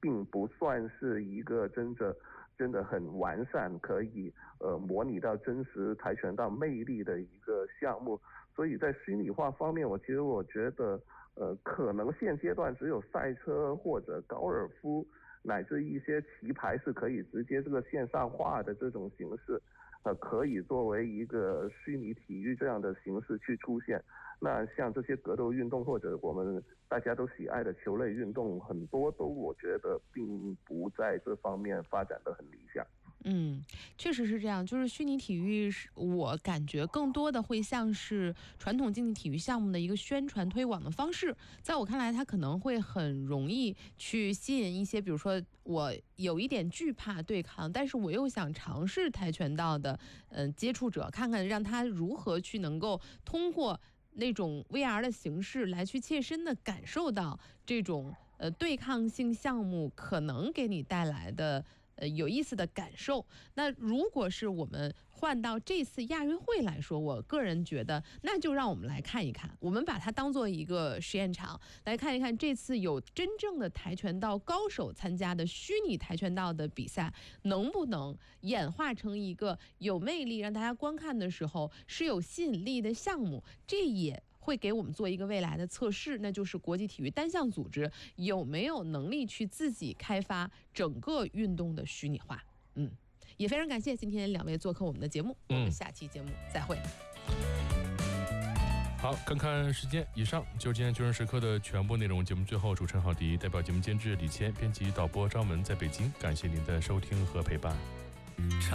并不算是一个真的很完善，可以模拟到真实跆拳道魅力的一个项目。所以在虚拟化方面，我觉得可能现阶段只有赛车或者高尔夫乃至一些棋牌是可以直接这个线上化的这种形式，可以作为一个虚拟体育这样的形式去出现。那像这些格斗运动或者我们大家都喜爱的球类运动，很多都我觉得并不在这方面发展得很理想。 确实是这样，就是虚拟体育我感觉更多的会像是传统竞技体育项目的一个宣传推广的方式。在我看来，它可能会很容易去吸引一些，比如说我有一点惧怕对抗，但是我又想尝试跆拳道的接触者，看看让他如何去能够通过那种 VR 的形式来去切身的感受到这种对抗性项目可能给你带来的有意思的感受。那如果是我们换到这次亚运会来说，我个人觉得那就让我们来看一看，我们把它当做一个实验场来看一看，这次有真正的跆拳道高手参加的虚拟跆拳道的比赛能不能演化成一个有魅力让大家观看的时候是有吸引力的项目。这也会给我们做一个未来的测试，那就是国际体育单项组织有没有能力去自己开发整个运动的虚拟化。也非常感谢今天两位做客我们的节目，我们下期节目再会。 好，看看时间，以上就是今天就任时刻的全部内容。节目最后，主持人郝迪代表节目监制李谦、编辑导播张文在北京，感谢您的收听和陪伴。